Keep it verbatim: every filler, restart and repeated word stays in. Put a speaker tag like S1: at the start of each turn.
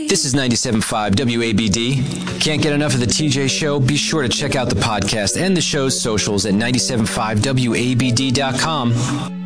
S1: This is ninety-seven point five W A B D. Can't get enough of the T J Show? Be sure to check out the podcast and the show's socials at ninety-seven point five W A B D dot com.